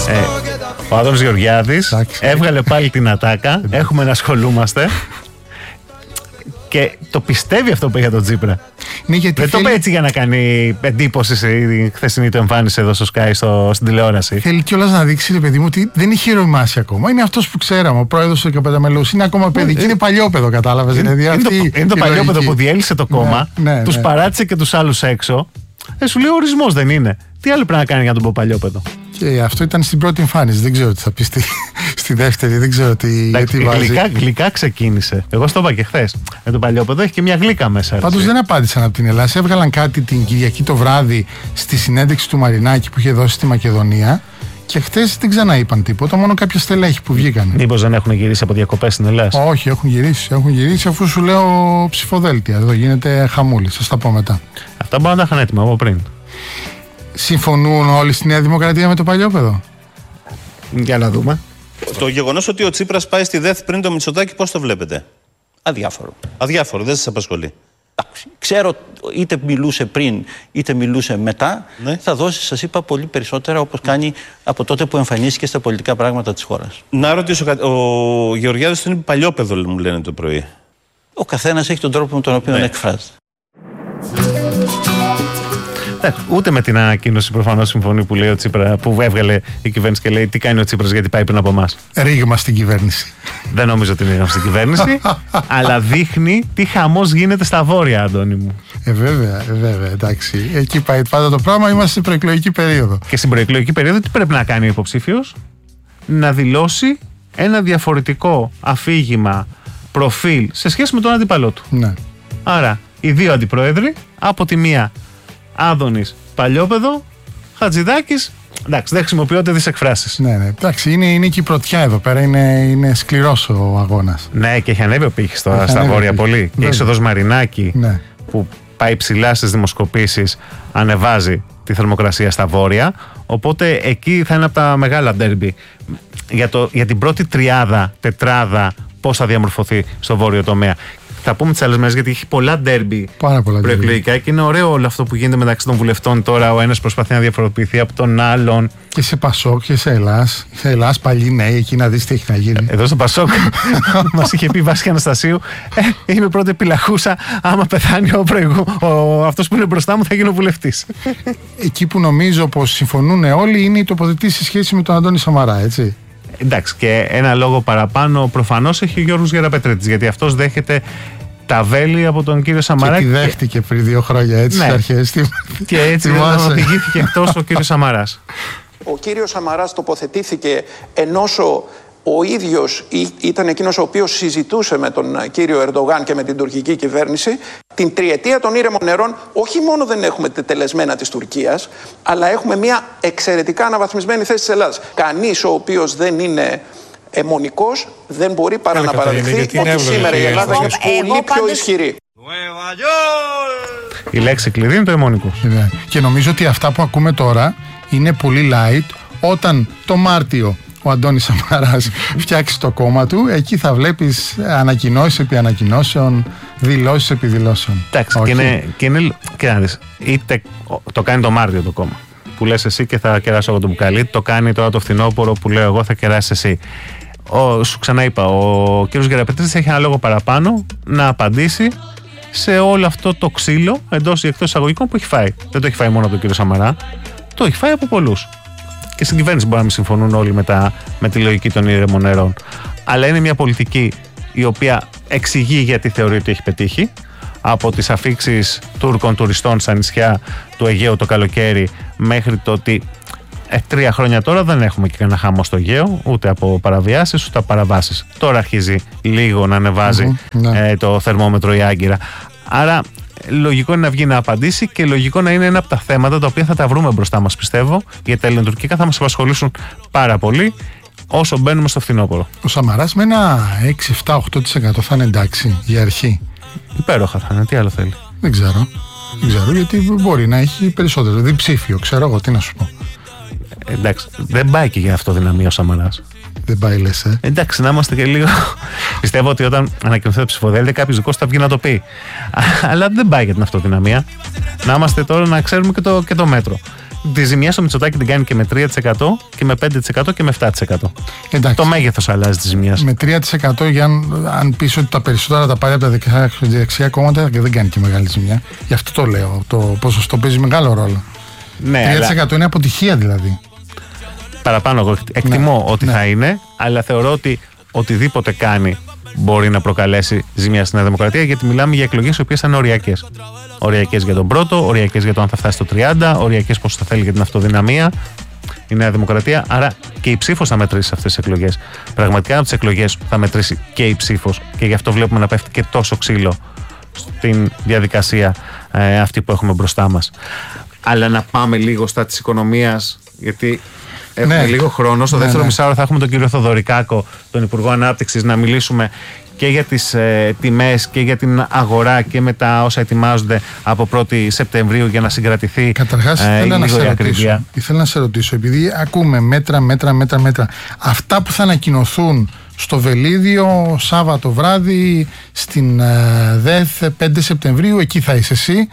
Ο Άδωνης Γεωργιάδης έβγαλε πάλι την ατάκα. Έχουμε να ασχολούμαστε. Και το πιστεύει αυτό που είχε τον Τσίπρα. Ναι, γιατί δεν το είπε έτσι για να κάνει εντύπωση στη χθεσινή του εμφάνιση εδώ στο Sky στην τηλεόραση. Θέλει κιόλας να δείξει, ρε παιδί μου, ότι δεν έχει ηρωμάσει ακόμα. Είναι αυτός που ξέραμε, ο πρόεδρος του 15 μελούς. Είναι ακόμα παιδί και είναι παλιόπαιδο, κατάλαβες. Είναι το παλιόπαιδο που διέλυσε το κόμμα, τους παράτησε και τους άλλους έξω. Σου λέει ο ορισμός δεν είναι. Τι άλλο πρέπει να κάνει για να τον πω παλιόπαιδο. Και αυτό ήταν στην πρώτη εμφάνιση. Δεν ξέρω τι θα πει στη δεύτερη. Δεν ξέρω τι βάζει. Γλυκά ξεκίνησε. Εγώ στο είπα και χθες. Με τον παλιόπαιδο έχει και μια γλύκα μέσα. Πάντως δεν απάντησαν από την Ελλάδα. Έβγαλαν κάτι την Κυριακή το βράδυ στη συνέντευξη του Μαρινάκη που είχε δώσει στη Μακεδονία. Και χθες δεν ξαναείπαν τίποτα. Μόνο κάποια στελέχη που βγήκαν. Μήπως δεν έχουν γυρίσει από διακοπές στην Ελλάδα? Όχι, έχουν γυρίσει. Έχουν γυρίσει αφού σου λέω ψηφοδέλτια. Εδώ γίνεται χαμούλη. Σας τα πω μετά. Αυτά μπορεί να τα είχαν έτοιμα από πριν. Συμφωνούν όλοι στη Νέα Δημοκρατία με το παλιόπαιδο? Για να δούμε. Το γεγονός ότι ο Τσίπρας πάει στη ΔΕΘ πριν το Μητσοτάκη, πώς το βλέπετε? Αδιάφορο. Αδιάφορο, δεν σας απασχολεί? Ξέρω, είτε μιλούσε πριν είτε μιλούσε μετά, ναι. Θα δώσει, σας είπα, πολύ περισσότερα, όπως κάνει από τότε που εμφανίστηκε στα πολιτικά πράγματα της χώρας. Να ρωτήσω, ο Γεωργιάδης είναι παλιόπαιδο, μου λένε το πρωί. Ο καθένας έχει τον τρόπο με τον οποίο εκφράζεται. Ούτε με την ανακοίνωση προφανώς συμφωνεί που λέει ο Τσίπρα, που έβγαλε η κυβέρνηση και λέει τι κάνει ο Τσίπρας γιατί πάει πριν από εμάς. Ρήγμα στην κυβέρνηση. Δεν νομίζω ότι είναι ρήγμα στην κυβέρνηση, αλλά δείχνει τι χαμός γίνεται στα βόρεια, Αντώνη μου. Βέβαια, εντάξει. Εκεί πάει πάντα το πράγμα, είμαστε στην προεκλογική περίοδο. Και στην προεκλογική περίοδο τι πρέπει να κάνει ο υποψήφιος? Να δηλώσει ένα διαφορετικό αφήγημα, προφίλ σε σχέση με τον αντίπαλό του. Ναι. Άρα, οι δύο αντιπρόεδροι, από τη μία Άδωνης παλιόπαιδο, Χατζηδάκης. Εντάξει, δεν χρησιμοποιούνται τις εκφράσεις. Ναι. Εντάξει, είναι και η πρωτιά εδώ πέρα, είναι σκληρός ο αγώνας. Ναι, και έχει ανέβει ο πύχης τώρα στα βόρεια πολύ. Και η είσοδος Μαρινάκη, που πάει ψηλά στις δημοσκοπήσεις, ανεβάζει τη θερμοκρασία στα βόρεια. Οπότε εκεί θα είναι από τα μεγάλα ντέρμπι. Για την πρώτη τετράδα, πώς θα διαμορφωθεί στο βόρειο τομέα. Θα πούμε τις άλλες μέρες γιατί έχει πολλά ντέρμπι προεκλογικά και είναι ωραίο όλο αυτό που γίνεται μεταξύ των βουλευτών τώρα. Ο ένας προσπαθεί να διαφοροποιηθεί από τον άλλον. Και σε Πασόκ και σε Ελλάς. Σε Ελλάς παλιοί νέοι, εκεί να δεις τι έχει να γίνει. Εδώ στο Πασόκ μας είχε πει Βάσια Αναστασίου, είμαι πρώτη πυλαχούσα. Άμα πεθάνει αυτός που είναι μπροστά μου θα γίνω βουλευτής. Εκεί που νομίζω πως συμφωνούν όλοι είναι η τοποθετήση σε σχέση με τον Αντώνη Σαμαρά, έτσι. Εντάξει, και ένα λόγο παραπάνω προφανώς έχει ο Γιώργος Γεραπετρίτης, γιατί αυτός δέχεται τα βέλη από τον κύριο Σαμαρά. Και τη δέχτηκε πριν 2 χρόνια, έτσι, στις αρχές. Και έτσι οδηγήθηκε εκτός ο κύριος Σαμαράς. Ο κύριος Σαμαράς τοποθετήθηκε ενώσο ο ίδιος ήταν εκείνος ο οποίος συζητούσε με τον κύριο Ερντογάν και με την τουρκική κυβέρνηση. Την τριετία των ήρεμων νερών όχι μόνο δεν έχουμε τελεσμένα της Τουρκίας, αλλά έχουμε μια εξαιρετικά αναβαθμισμένη θέση της Ελλάδας. Κανείς ο οποίος δεν είναι αιμονικός δεν μπορεί παρά να παραδεχθεί ότι σήμερα η Ελλάδα είναι πολύ πιο ισχυρή. Η λέξη κλειδί είναι το αιμονικός. Και νομίζω ότι αυτά που ακούμε τώρα είναι πολύ light. Όταν το Μάρτιο ο Αντώνης Σαμαράς φτιάξει το κόμμα του, εκεί θα βλέπεις ανακοινώσεις επί ανακοινώσεων, δηλώσεις επί δηλώσεων. Εντάξει, και να δεις, είτε το κάνει το Μάρτιο το κόμμα που λες εσύ και θα κεράσω εγώ το μπουκαλί, το κάνει τώρα το φθινόπωρο που λέω εγώ θα κεράσεις εσύ. Σου ξαναείπα, ο κύριος Γεραπετρίτης έχει ένα λόγο παραπάνω να απαντήσει σε όλο αυτό το ξύλο εντός ή εκτός εισαγωγικών που έχει φάει. Δεν το έχει φάει μόνο από τον κύριο Σαμαρά, το έχει φάει από πολλούς. Και στην κυβέρνηση μπορεί να μην συμφωνούν όλοι με τη λογική των ήρεμων νερών. Αλλά είναι μια πολιτική η οποία εξηγεί γιατί θεωρεί ότι έχει πετύχει. Από τις αφίξεις Τούρκων τουριστών στα νησιά του Αιγαίου το καλοκαίρι μέχρι το ότι 3 χρόνια τώρα δεν έχουμε και κανένα χάμο στο Αιγαίο, ούτε από παραβιάσεις ούτε από παραβάσεις. Τώρα αρχίζει λίγο να ανεβάζει το θερμόμετρο η Άγκυρα. Άρα λογικό είναι να βγει να απαντήσει και λογικό να είναι ένα από τα θέματα τα οποία θα τα βρούμε μπροστά μας, πιστεύω, γιατί τα ελληνοτουρκικά θα μας απασχολήσουν πάρα πολύ όσο μπαίνουμε στο φθινόπωρο. Ο Σαμαράς με ένα 6-7-8% θα είναι εντάξει για αρχή. Υπέροχα θα είναι, τι άλλο θέλει. Δεν ξέρω γιατί μπορεί να έχει περισσότερο διψήφιο, ξέρω εγώ τι να σου πω. Εντάξει, δεν πάει και για αυτοδυναμία ο Σαμαράς. Δεν πάει λες, Εντάξει, να είμαστε και λίγο. Πιστεύω ότι όταν ανακοινωθεί το ψηφοδέλτιο, κάποιος δικός θα βγει να το πει. Αλλά δεν πάει για την αυτοδυναμία. Να είμαστε τώρα να ξέρουμε και το μέτρο. Τη ζημιά στο Μητσοτάκη την κάνει και με 3% και με 5% και με 7%. Εντάξει. Το μέγεθος αλλάζει τη ζημιά. Με 3% για αν πεις ότι τα περισσότερα τα πάρει από τα δεξιά κόμματα και δεν κάνει και μεγάλη ζημιά. Γι' αυτό το λέω. Το ποσοστό παίζει μεγάλο ρόλο. Ναι, 3% είναι αποτυχία δηλαδή. Παραπάνω εγώ εκτιμώ ότι θα είναι, αλλά θεωρώ ότι οτιδήποτε κάνει μπορεί να προκαλέσει ζημιά στη Νέα Δημοκρατία, γιατί μιλάμε για εκλογές οι οποίες θα είναι οριακές. Οριακές για τον πρώτο, οριακές για το αν θα φτάσει στο 30, οριακές πώς θα θέλει για την αυτοδυναμία η Νέα Δημοκρατία. Άρα και η ψήφος θα μετρήσει σε αυτές τις εκλογές. Πραγματικά από τις εκλογές θα μετρήσει και η ψήφος, και γι' αυτό βλέπουμε να πέφτει και τόσο ξύλο στην διαδικασία αυτή που έχουμε μπροστά μας. Αλλά να πάμε λίγο στα της οικονομίας, γιατί έχουμε λίγο χρόνο. Στο δεύτερο μισάωρο θα έχουμε τον κύριο Θοδωρικάκο, τον Υπουργό Ανάπτυξης, να μιλήσουμε και για τις τιμές και για την αγορά και με τα όσα ετοιμάζονται από 1η Σεπτεμβρίου για να συγκρατηθεί. Καταρχάς ήθελα να σε ρωτήσω, επειδή ακούμε μέτρα, αυτά που θα ανακοινωθούν στο Βελίδιο Σάββατο βράδυ στην ΔΕΘ 5 Σεπτεμβρίου, εκεί θα είσαι εσύ,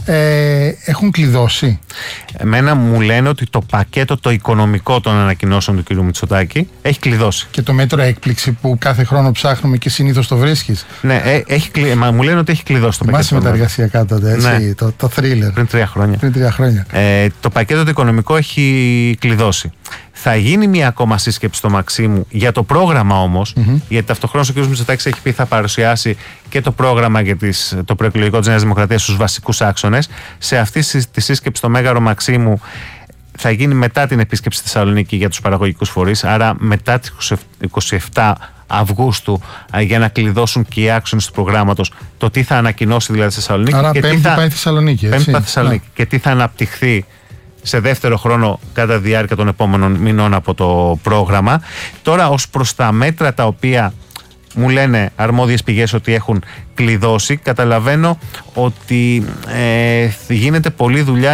έχουν κλειδώσει? Εμένα μου λένε ότι το πακέτο το οικονομικό των ανακοινώσεων του κ. Μητσοτάκη έχει κλειδώσει. Και το μέτρο έκπληξη που κάθε χρόνο ψάχνουμε και συνήθως το βρίσκεις? Ναι, μου λένε ότι έχει κλειδώσει το πακέτο. Θυμάσαι με τα εργασιακά τότε, έτσι, ναι, το thriller. Πριν 3 χρόνια. Το πακέτο το οικονομικό έχει κλειδώσει. Θα γίνει μια ακόμα σύσκεψη στο Μαξίμου για το πρόγραμμα όμως, γιατί ταυτοχρόνως ο κ. Μητσοτάκης έχει πει θα παρουσιάσει και το πρόγραμμα για το προεκλογικό της Νέας Δημοκρατίας στους βασικούς άξονες. Σε αυτή τη σύσκεψη στο Μέγαρο Μαξίμου θα γίνει μετά την επίσκεψη στη Θεσσαλονίκη για τους παραγωγικούς φορείς, άρα μετά τις 27 Αυγούστου, για να κλειδώσουν και οι άξονες του προγράμματος, το τι θα ανακοινώσει δηλαδή στη Θεσσαλονίκη. Άρα Πέμπτη πάει Θεσσαλονίκη, έτσι. Θεσσαλονίκη, και τι θα αναπτυχθεί σε δεύτερο χρόνο κατά τη διάρκεια των επόμενων μηνών από το πρόγραμμα. Τώρα, ως προς τα μέτρα τα οποία μου λένε αρμόδιες πηγές ότι έχουν κλειδώσει, καταλαβαίνω ότι γίνεται πολλή δουλειά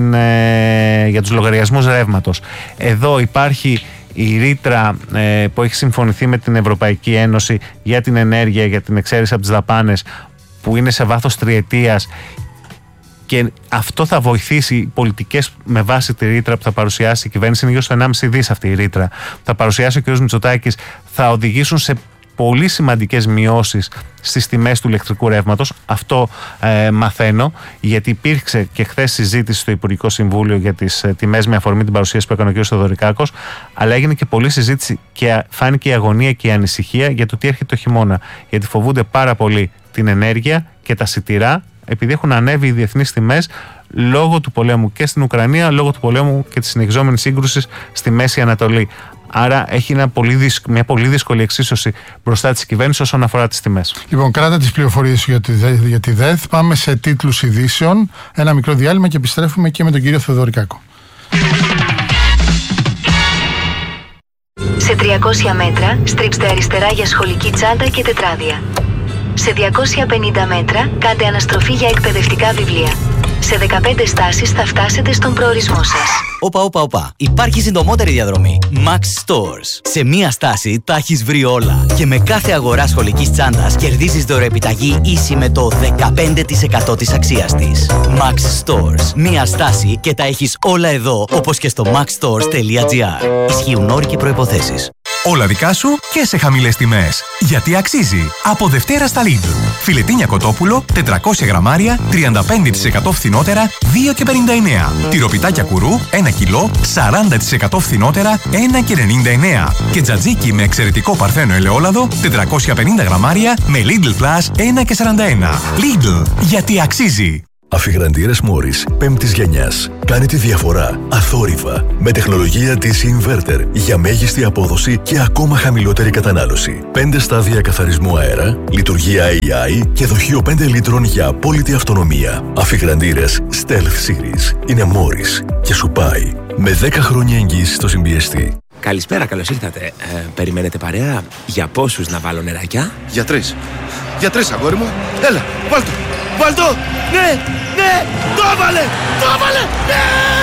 για τους λογαριασμούς ρεύματος. Εδώ υπάρχει η ρήτρα που έχει συμφωνηθεί με την Ευρωπαϊκή Ένωση για την ενέργεια, για την εξαίρεση από τις δαπάνες, που είναι σε βάθος τριετίας, και αυτό θα βοηθήσει οι πολιτικές με βάση τη ρήτρα που θα παρουσιάσει η κυβέρνηση. Είναι γύρω στο 1,5 δις αυτή η ρήτρα που θα παρουσιάσει ο κ. Μητσοτάκης, θα οδηγήσουν σε πολύ σημαντικές μειώσεις στις τιμές του ηλεκτρικού ρεύματος. Αυτό μαθαίνω, γιατί υπήρξε και χθες συζήτηση στο Υπουργικό Συμβούλιο για τις τιμές με αφορμή την παρουσίαση που έκανε ο κ. Θοδωρικάκος, αλλά έγινε και πολλή συζήτηση και φάνηκε η αγωνία και η ανησυχία για το τι έρχεται το χειμώνα. Γιατί φοβούνται πάρα πολύ την ενέργεια και τα σιτηρά, επειδή έχουν ανέβει οι διεθνείς τιμές λόγω του πολέμου και στην Ουκρανία, λόγω του πολέμου και της συνεχιζόμενης σύγκρουσης στη Μέση Ανατολή. Άρα έχει μια πολύ δύσκολη εξίσωση μπροστά της κυβέρνησης όσον αφορά τις τιμές. Λοιπόν, κράτα τις πληροφορίες για τη ΔΕΘ. Πάμε σε τίτλους ειδήσεων. Ένα μικρό διάλειμμα και επιστρέφουμε και με τον κύριο Θοδωρικάκο. Σε 300 μέτρα στρίψτε αριστερά για σχολική τσάντα και τετράδια. Σε 250 μέτρα κάντε αναστροφή για εκπαιδευτικά βιβλία. Σε 15 στάσεις θα φτάσετε στον προορισμό σας. Όπα. Υπάρχει συντομότερη διαδρομή. Max Stores. Σε μία στάση τα έχεις βρει όλα. Και με κάθε αγορά σχολικής τσάντας κερδίζεις δωρεοεπιταγή ίση με το 15% της αξίας της. Max Stores. Μία στάση και τα έχεις όλα εδώ, όπως και στο maxstores.gr. Ισχύουν όροι και προϋποθέσεις. Όλα δικά σου και σε χαμηλές τιμές. Γιατί αξίζει. Από Δευτέρα στα Lidl. Φιλετίνια κοτόπουλο, 400 γραμμάρια, 35% φθηνότερα, 2,59. Τυροπιτάκια κουρού, 1 κιλό, 40% φθηνότερα, 1,99. Και τζατζίκι με εξαιρετικό παρθένο ελαιόλαδο, 450 γραμμάρια, με Lidl Plus, 1,41. Lidl. Γιατί αξίζει. Αφιγραντήρες Morris 5ης γενιάς. Κάνει τη διαφορά αθόρυβα με τεχνολογία DC Inverter για μέγιστη απόδοση και ακόμα χαμηλότερη κατανάλωση. 5 στάδια καθαρισμού αέρα, λειτουργία AI και δοχείο 5 λίτρων για απόλυτη αυτονομία. Αφιγραντήρες Stealth Series είναι Morris και σου πάει με 10 χρόνια εγγύηση στο συμπιεστή. Καλησπέρα, καλώς ήρθατε. Περιμένετε παρέα? Για πόσους να βάλω νεράκια? Για 3. Για 3, αγόρι μου. Έλα, βάλτο. Βάλτο! Ναι! Το έβαλε! Ναι!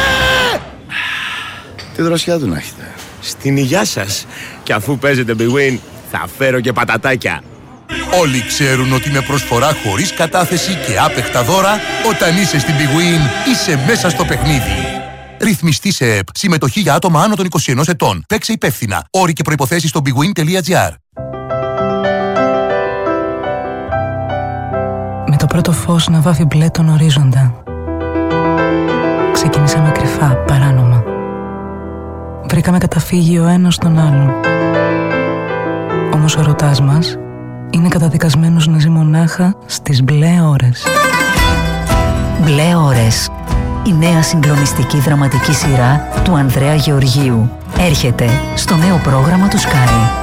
Τι δροσιά του να έχετε. Στην υγειά σας. Και αφού παίζετε Big Win, θα φέρω και πατατάκια. Όλοι ξέρουν ότι με προσφορά χωρίς κατάθεση και άπεχτα δώρα, όταν είσαι στην Big Win, είσαι μέσα στο παιχνίδι. Ρυθμιστή σε ΕΠ. Συμμετοχή για άτομα άνω των 21 ετών. Παίξε υπεύθυνα. Όροι και προϋποθέσεις στο bigwin.gr. Με το πρώτο φως να βάφει μπλε τον ορίζοντα. Ξεκινήσαμε κρυφά, παράνομα. Βρήκαμε καταφύγιο ο ένας στον άλλον. Όμως ο ερωτάς μας είναι καταδικασμένος να ζει μονάχα στις μπλε ώρες. Μπλε ώρες. Η νέα συγκλονιστική δραματική σειρά του Ανδρέα Γεωργίου έρχεται στο νέο πρόγραμμα του Sky.